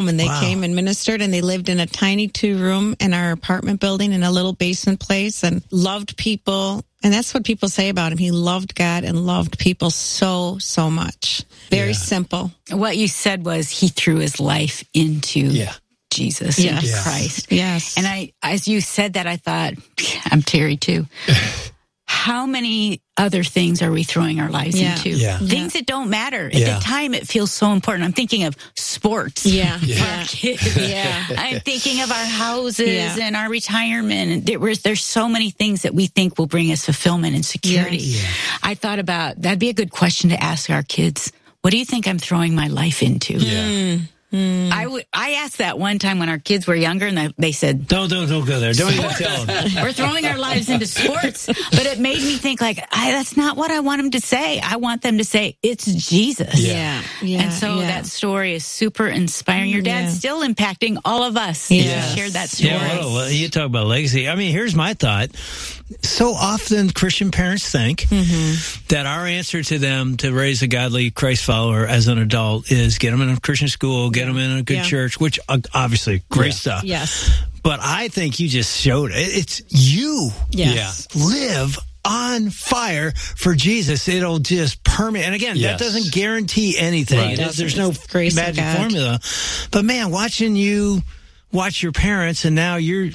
and they came and ministered, and they lived in a tiny 2-room in our apartment building in a little basement place and loved people. And that's what people say about him. He loved God and loved people so, so much. Very simple. What you said was he threw his life into Jesus, into Christ. Yes. And as you said that, I thought, I'm Terry too. How many other things are we throwing our lives into? Things that don't matter. At the time, it feels so important. I'm thinking of sports for our kids. I'm thinking of our houses and our retirement. And there's so many things that we think will bring us fulfillment and security. I thought about, that'd be a good question to ask our kids. What do you think I'm throwing my life into? I asked that one time when our kids were younger, and they said, Don't go there. Don't even tell them. We're throwing our lives into sports. But it made me think, that's not what I want them to say. I want them to say, it's Jesus. And so that story is super inspiring. Your dad's still impacting all of us. Shared that story. Well, you talk about legacy. I mean, here's my thought. So often Christian parents think that our answer to them to raise a godly Christ follower as an adult is get them in a Christian school, get them in a good church, which obviously great stuff. Yes. But I think you just showed it. It's you. Yes. Live on fire for Jesus. It'll just permeate. And again, that doesn't guarantee anything. Right. There's no magic formula. But man, watching you watch your parents, and now you're...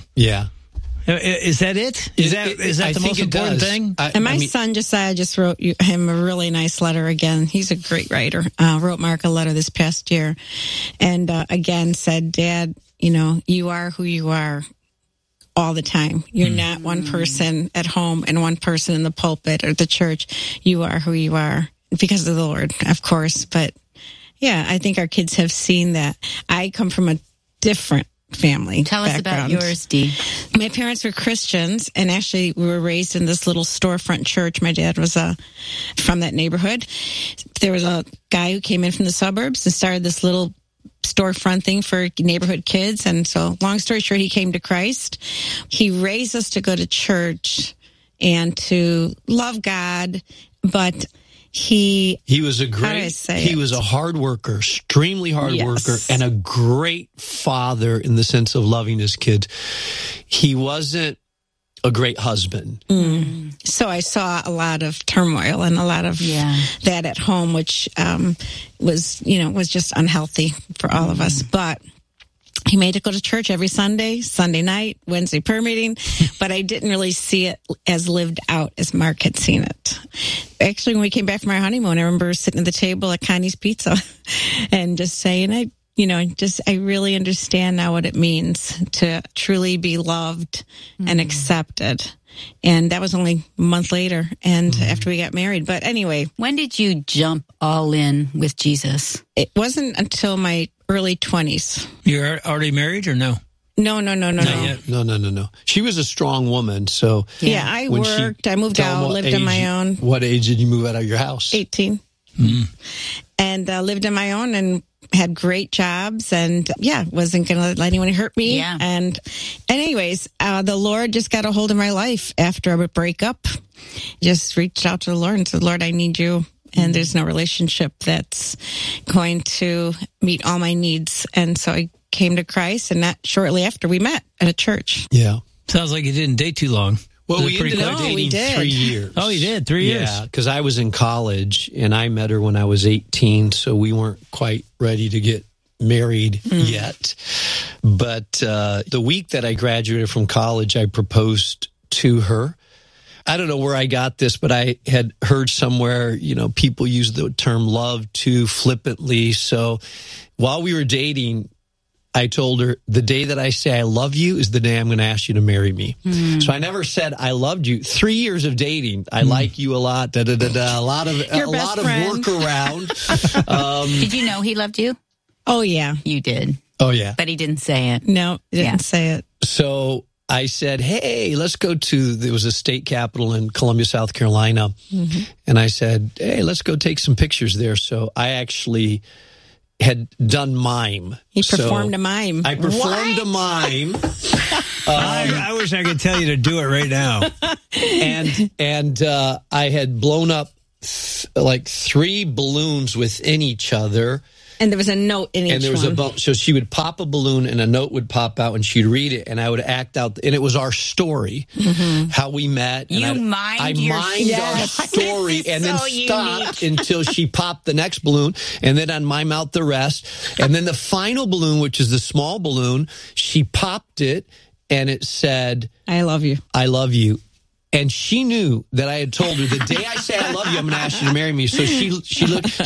Is that it? Is that the most important thing? My son Josiah just wrote him a really nice letter again. He's a great writer. Wrote Mark a letter this past year, and again said, "Dad, you are who you are all the time. You're not one person at home and one person in the pulpit or the church. You are who you are because of the Lord, of course." But I think our kids have seen that. I come from a different family. Tell us about yours, Dee. My parents were Christians, and actually we were raised in this little storefront church. My dad was from that neighborhood. There was a guy who came in from the suburbs and started this little storefront thing for neighborhood kids. And so, long story short, he came to Christ. He raised us to go to church and to love God, but he was a hard worker, extremely hard worker, and a great father in the sense of loving his kids. He wasn't a great husband. So I saw a lot of turmoil and a lot of that at home, which was just unhealthy for all of us. But he made it go to church every Sunday night, Wednesday prayer meeting, but I didn't really see it as lived out as Mark had seen it. Actually, when we came back from our honeymoon, I remember sitting at the table at Connie's Pizza and just saying, I really understand now what it means to truly be loved and accepted. And that was only a month later and after we got married. But anyway. When did you jump all in with Jesus? It wasn't until my early 20s. You're already married or no? No. No. She was a strong woman, so... I worked, I moved out, lived on my own. What age did you move out of your house? 18. And lived on my own and had great jobs and, wasn't going to let anyone hurt me. Yeah. And anyways, the Lord just got a hold of my life after a breakup. Just reached out to the Lord and said, Lord, I need you. And there's no relationship that's going to meet all my needs. And so I came to Christ, and not shortly after we met at a church. Yeah. Sounds like you didn't date too long. Well, we ended up dating 3 years. Oh, you did? 3 years? Yeah, because I was in college, and I met her when I was 18, so we weren't quite ready to get married yet. But the week that I graduated from college, I proposed to her. I don't know where I got this, but I had heard somewhere, people use the term love too flippantly. So while we were dating, I told her, the day that I say I love you is the day I'm going to ask you to marry me. So I never said I loved you. 3 years of dating. I like you a lot. A lot of work around. Did you know he loved you? Oh, yeah. You did. Oh, yeah. But he didn't say it. No, he didn't say it. So I said, hey, let's go there was a state capitol in Columbia, South Carolina. And I said, hey, let's go take some pictures there. So I actually had done mime. He performed a mime. I performed a mime. I wish I could tell you to do it right now. And I had blown up like 3 balloons within each other. And there was a note in each one. And there was so she would pop a balloon and a note would pop out and she'd read it and I would act out. And it was our story, how we met. And I mined our story and then stopped until she popped the next balloon and then I'd mime out the rest. And then the final balloon, which is the small balloon, she popped it and it said, I love you. I love you. And she knew that I had told her, the day I say I love you, I'm going to ask you to marry me. So she looked,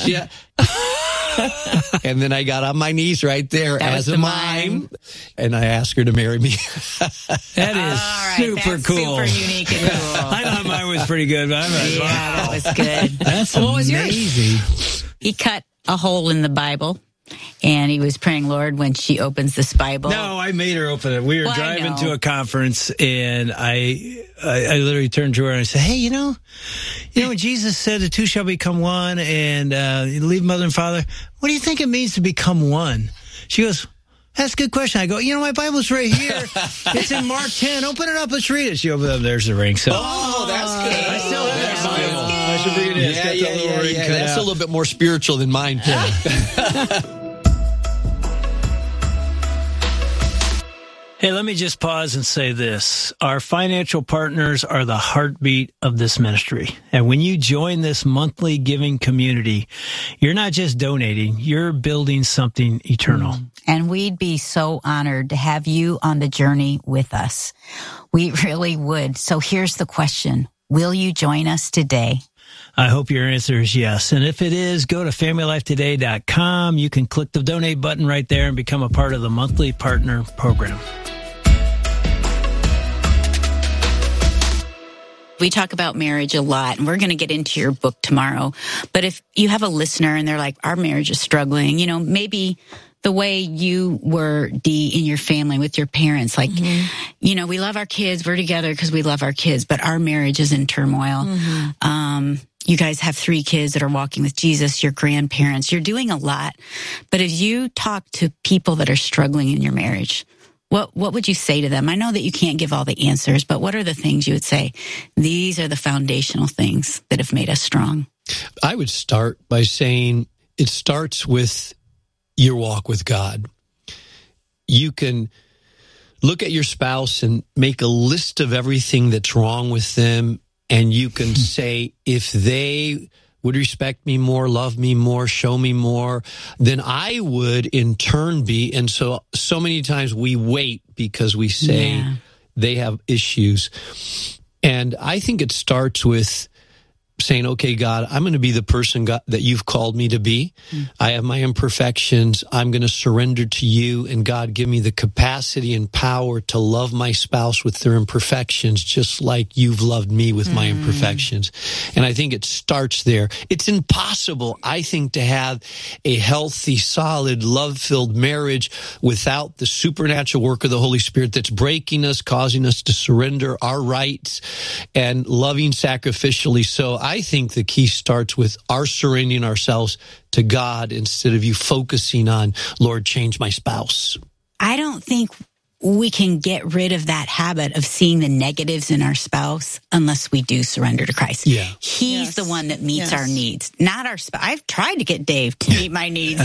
and then I got on my knees right there as a mime, and I asked her to marry me. That is super cool. Super unique and cool. I thought mine was pretty good. But that was good. That's amazing. He cut a hole in the Bible. And he was praying, Lord, when she opens this Bible. No, I made her open it. We were driving to a conference, and I literally turned to her and I said, hey, you know when Jesus said the two shall become one and leave mother and father, what do you think it means to become one? She goes, that's a good question. I go, my Bible's right here. It's in Mark 10. Open it up. Let's read it. She opened it up. There's the ring. So, that's good. I still have that Bible. I should bring it in. Yeah. That's a little bit more spiritual than mine. Hey, let me just pause and say this. Our financial partners are the heartbeat of this ministry. And when you join this monthly giving community, you're not just donating, you're building something eternal. And we'd be so honored to have you on the journey with us. We really would. So here's the question. Will you join us today? I hope your answer is yes. And if it is, go to FamilyLifeToday.com. You can click the donate button right there and become a part of the monthly partner program. We talk about marriage a lot, and we're going to get into your book tomorrow. But if you have a listener and they're like, our marriage is struggling, maybe the way you were, Dee, in your family with your parents, like, we love our kids, we're together because we love our kids, but our marriage is in turmoil. You guys have 3 kids that are walking with Jesus, your grandparents, you're doing a lot. But as you talk to people that are struggling in your marriage, what would you say to them? I know that you can't give all the answers, but what are the things you would say? These are the foundational things that have made us strong. I would start by saying it starts with your walk with God. You can look at your spouse and make a list of everything that's wrong with them, and you can say, if they would respect me more, love me more, show me more, then I would in turn be. And so many times we wait because we say they have issues. And I think it starts with saying, okay, God, I'm going to be the person, God, that you've called me to be. I have my imperfections. I'm going to surrender to you. And God, give me the capacity and power to love my spouse with their imperfections, just like you've loved me with my imperfections. And I think it starts there. It's impossible, I think, to have a healthy, solid, love-filled marriage without the supernatural work of the Holy Spirit that's breaking us, causing us to surrender our rights and loving sacrificially. So I think the key starts with our surrendering ourselves to God instead of you focusing on, Lord, change my spouse. I don't think we can get rid of that habit of seeing the negatives in our spouse unless we do surrender to Christ. Yeah. He's the one that meets our needs, not our spouse. I've tried to get Dave to meet my needs.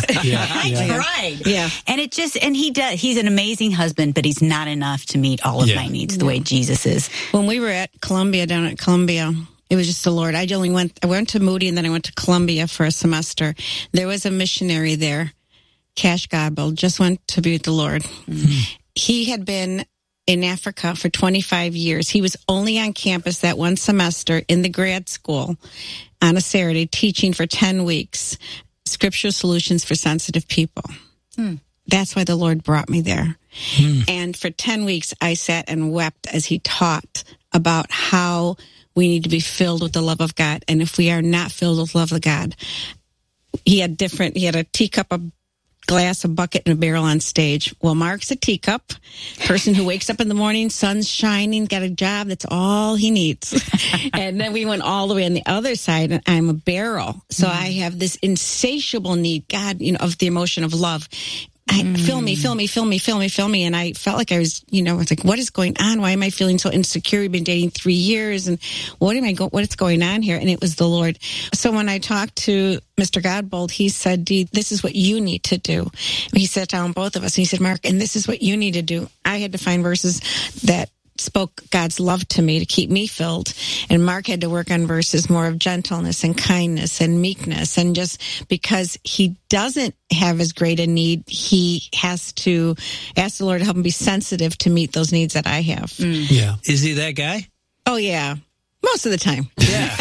I tried. Yeah. And he does. He's an amazing husband, but he's not enough to meet all of my needs the way Jesus is. When we were at Columbia, down at Columbia, it was just the Lord. I went to Moody and then I went to Columbia for a semester. There was a missionary there, Cash Godbold, just went to be with the Lord. He had been in Africa for 25 years. He was only on campus that one semester in the grad school on a Saturday teaching for 10 weeks, scriptural solutions for sensitive people. That's why the Lord brought me there. And for 10 weeks, I sat and wept as he taught about how we need to be filled with the love of God. And if we are not filled with the love of God, he had a teacup, a glass, a bucket, and a barrel on stage. Well, Mark's a teacup, person who wakes up in the morning, sun's shining, got a job, that's all he needs. And then we went all the way on the other side, and I'm a barrel. So I have this insatiable need, God, of the emotion of love. fill me. And I felt like I was, it's like, what is going on? Why am I feeling so insecure? We've been dating 3 years, and what is going on here? And it was the Lord. So when I talked to Mr. Godbold, he said, Dee, this is what you need to do. And he sat down both of us and he said, Mark, and this is what you need to do. I had to find verses that spoke God's love to me to keep me filled. And Mark had to work on verses more of gentleness and kindness and meekness. And just because he doesn't have as great a need, he has to ask the Lord to help him be sensitive to meet those needs that I have. Yeah. Is he that guy? Oh, yeah. Most of the time. Yeah.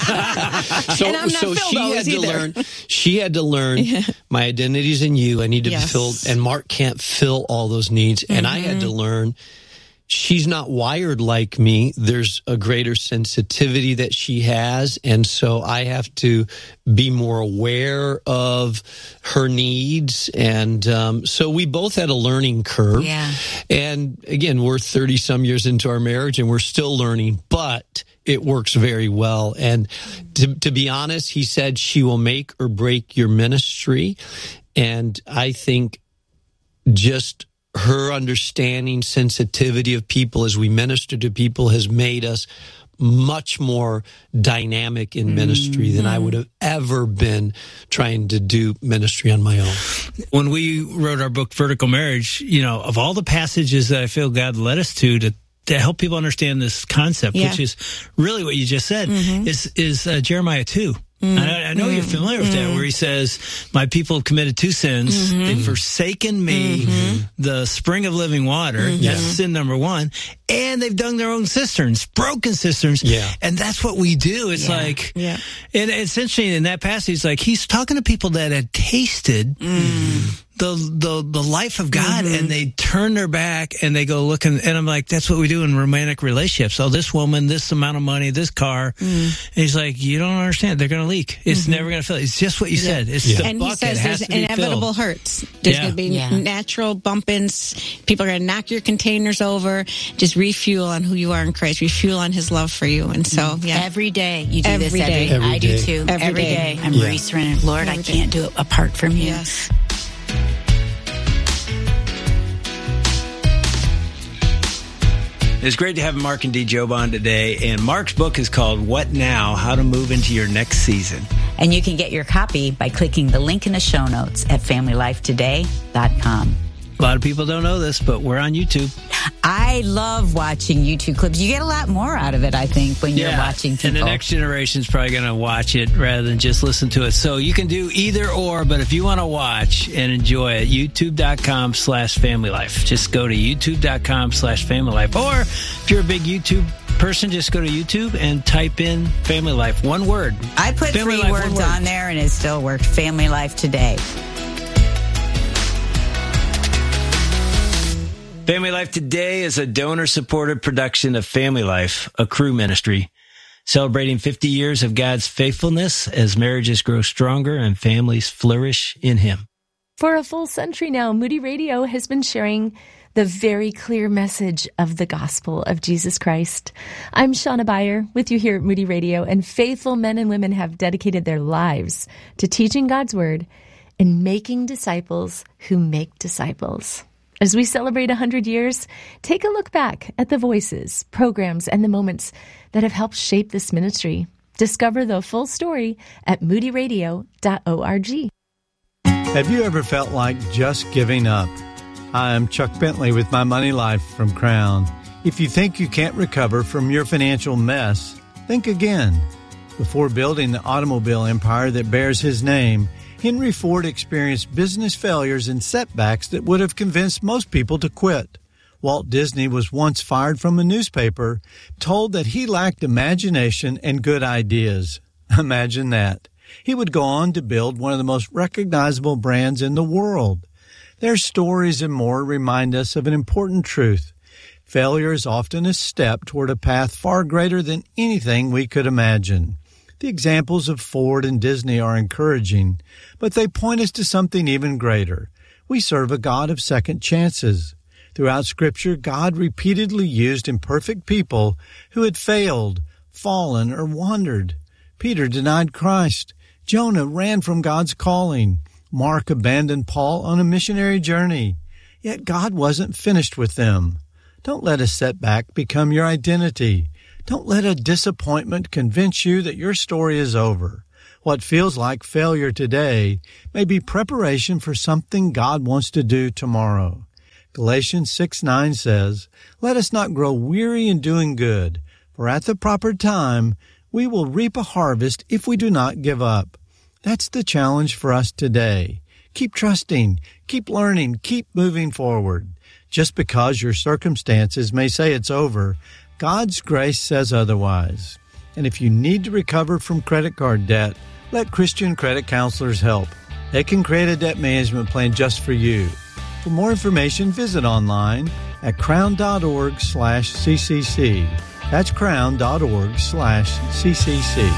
so she had to learn my identity's in you. I need to be filled. And Mark can't fill all those needs. And I had to learn she's not wired like me. There's a greater sensitivity that she has. And so I have to be more aware of her needs. And so we both had a learning curve. Yeah. And again, we're 30 some years into our marriage and we're still learning, but it works very well. And to be honest, he said she will make or break your ministry. And I think just her understanding, sensitivity of people as we minister to people has made us much more dynamic in ministry than I would have ever been trying to do ministry on my own. When we wrote our book, Vertical Marriage, of all the passages that I feel God led us to help people understand this concept, which is really what you just said, is Jeremiah 2. I know you're familiar with that, where he says, my people have committed 2 sins. They've forsaken me, the spring of living water. That's sin number 1. And they've dug their own cisterns, broken cisterns. Yeah. And that's what we do. It's and it's interesting in that passage, like he's talking to people that had tasted the life of God, and they turn their back and they go looking. And I'm like, that's what we do in romantic relationships. Oh, this woman, this amount of money, this car. And he's like, you don't understand. They're going to leak. It's never going to fill. It's just what you said. It's the and bucket. He says there's inevitable hurts. There's going to be natural bump-ins. People are going to knock your containers over. Just refuel on who you are in Christ. Refuel on His love for you. And so, every day you do this. Every day. I do too. Every day. I'm resurrendering. Lord, I can't do it apart from you. Yes. It's great to have Mark and Dee Job on today. And Mark's book is called What Now? How to Move into Your Next Season. And you can get your copy by clicking the link in the show notes at FamilyLifeToday.com. A lot of people don't know this, but we're on YouTube. I love watching YouTube clips. You get a lot more out of it, I think, when you're watching people. And the next generation's probably going to watch it rather than just listen to it. So you can do either or, but if you want to watch and enjoy it, youtube.com/familylife. Just go to youtube.com/familylife. Or if you're a big YouTube person, just go to YouTube and type in Family Life. One word. I put Family 3 Life, words on there and it still worked. Family Life Today. Family Life Today is a donor-supported production of Family Life, a Cru ministry, celebrating 50 years of God's faithfulness as marriages grow stronger and families flourish in Him. For a full century now, Moody Radio has been sharing the very clear message of the gospel of Jesus Christ. I'm Shauna Beyer with you here at Moody Radio, and faithful men and women have dedicated their lives to teaching God's Word and making disciples who make disciples. As we celebrate 100 years, take a look back at the voices, programs, and the moments that have helped shape this ministry. Discover the full story at moodyradio.org. Have you ever felt like just giving up? Hi, I'm Chuck Bentley with My Money Life from Crown. If you think you can't recover from your financial mess, think again. Before building the automobile empire that bears his name, Henry Ford experienced business failures and setbacks that would have convinced most people to quit. Walt Disney was once fired from a newspaper, told that he lacked imagination and good ideas. Imagine that. He would go on to build one of the most recognizable brands in the world. Their stories and more remind us of an important truth. Failure is often a step toward a path far greater than anything we could imagine. The examples of Ford and Disney are encouraging, but they point us to something even greater. We serve a God of second chances. Throughout Scripture, God repeatedly used imperfect people who had failed, fallen, or wandered. Peter denied Christ. Jonah ran from God's calling. Mark abandoned Paul on a missionary journey, yet God wasn't finished with them. Don't let a setback become your identity. Don't let a disappointment convince you that your story is over. What feels like failure today may be preparation for something God wants to do tomorrow. Galatians 6:9 says, "Let us not grow weary in doing good, for at the proper time we will reap a harvest if we do not give up." That's the challenge for us today. Keep trusting, keep learning, keep moving forward. Just because your circumstances may say it's over, God's grace says otherwise. And if you need to recover from credit card debt, let Christian credit counselors help. They can create a debt management plan just for you. For more information, visit online at crown.org/CCC. That's crown.org/CCC.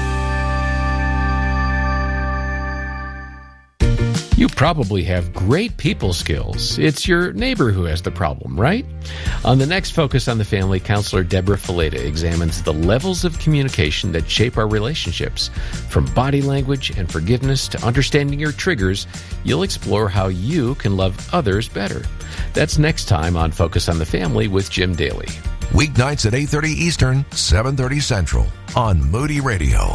You probably have great people skills. It's your neighbor who has the problem, right? On the next Focus on the Family, counselor Deborah Fileta examines the levels of communication that shape our relationships. From body language and forgiveness to understanding your triggers, you'll explore how you can love others better. That's next time on Focus on the Family with Jim Daly. Weeknights at 8:30 Eastern, 7:30 Central on Moody Radio.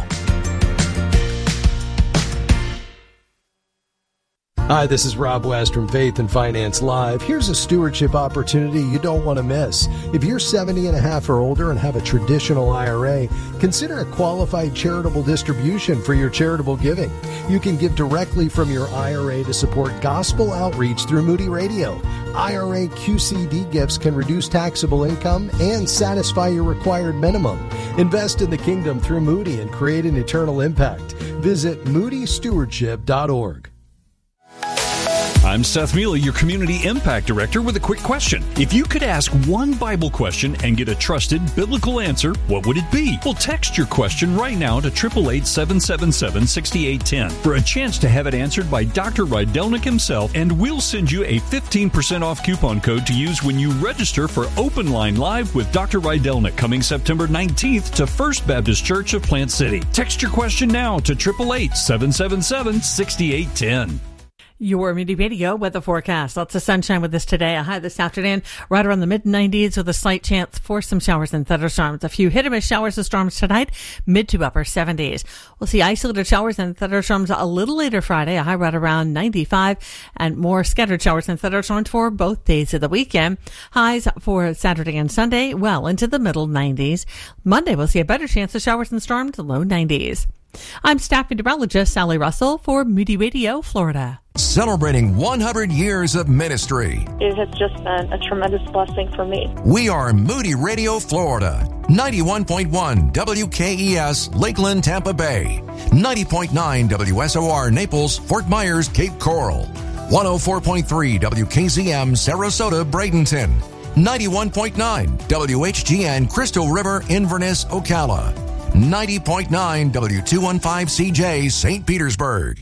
Hi, this is Rob West from Faith and Finance Live. Here's a stewardship opportunity you don't want to miss. If you're 70 and a half or older and have a traditional IRA, consider a qualified charitable distribution for your charitable giving. You can give directly from your IRA to support gospel outreach through Moody Radio. IRA QCD gifts can reduce taxable income and satisfy your required minimum. Invest in the kingdom through Moody and create an eternal impact. Visit moodystewardship.org. I'm Seth Mealy, your Community Impact Director, with a quick question. If you could ask one Bible question and get a trusted biblical answer, what would it be? Well, text your question right now to 888-777-6810 for a chance to have it answered by Dr. Rydelnik himself, and we'll send you a 15% off coupon code to use when you register for Open Line Live with Dr. Rydelnik coming September 19th to First Baptist Church of Plant City. Text your question now to 888-777-6810. Your Moody Radio weather forecast. Lots of sunshine with us today. A high this afternoon right around the mid-90s with a slight chance for some showers and thunderstorms. A few hit-and-miss showers and storms tonight, mid to upper 70s. We'll see isolated showers and thunderstorms a little later Friday, a high right around 95, and more scattered showers and thunderstorms for both days of the weekend. Highs for Saturday and Sunday, well into the middle 90s. Monday, we'll see a better chance of showers and storms, low 90s. I'm staff meteorologist Sally Russell for Moody Radio, Florida. Celebrating 100 years of ministry. It has just been a tremendous blessing for me. We are Moody Radio, Florida. 91.1 WKES, Lakeland, Tampa Bay. 90.9 WSOR, Naples, Fort Myers, Cape Coral. 104.3 WKZM, Sarasota, Bradenton. 91.9 WHGN, Crystal River, Inverness, Ocala. 90.9 W215CJ, St. Petersburg.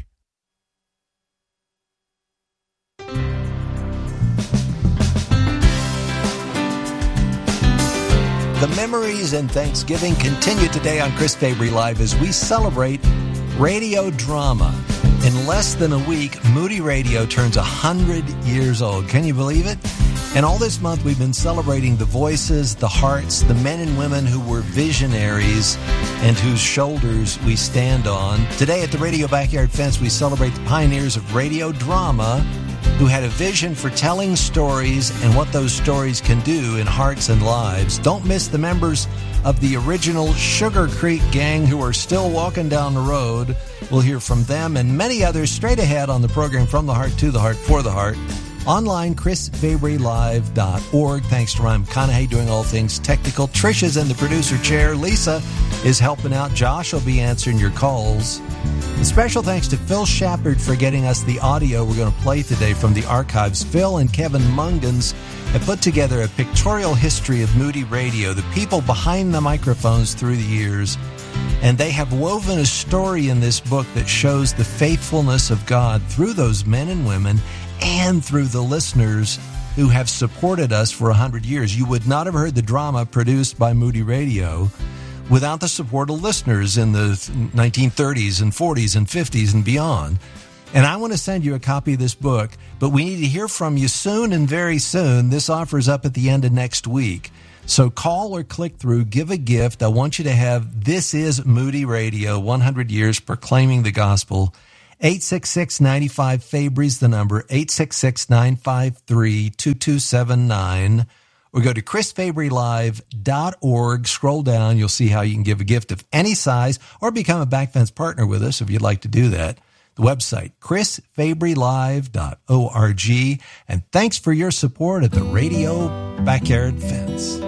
The memories and Thanksgiving continue today on Chris Fabry Live as we celebrate radio drama. In less than a week, Moody Radio turns 100 years old. Can you believe it? And all this month, we've been celebrating the voices, the hearts, the men and women who were visionaries and whose shoulders we stand on. Today at the Radio Backyard Fence, we celebrate the pioneers of radio drama who had a vision for telling stories and what those stories can do in hearts and lives. Don't miss the members of the original Sugar Creek Gang who are still walking down the road. We'll hear from them and many others straight ahead on the program From the Heart to the Heart for the Heart. Online, ChrisFabryLive.org. Thanks to Ryan McConaughey doing all things technical. Trisha's in the producer chair. Lisa is helping out. Josh will be answering your calls. And special thanks to Phil Shepard for getting us the audio we're going to play today from the archives. Phil and Kevin Mungans have put together a pictorial history of Moody Radio, the people behind the microphones through the years. And they have woven a story in this book that shows the faithfulness of God through those men and women and through the listeners who have supported us for 100 years. You would not have heard the drama produced by Moody Radio without the support of listeners in the 1930s and 40s and 50s and beyond. And I want to send you a copy of this book, but we need to hear from you soon and very soon. This offer is up at the end of next week. So call or click through, give a gift. I want you to have This Is Moody Radio, 100 years proclaiming the gospel. 866-95-FABRY's the number, 866-953-2279. Or go to chrisfabrylive.org. Scroll down. You'll see how you can give a gift of any size or become a Backfence partner with us if you'd like to do that. The website, chrisfabrylive.org. And thanks for your support at the Radio Backyard Fence.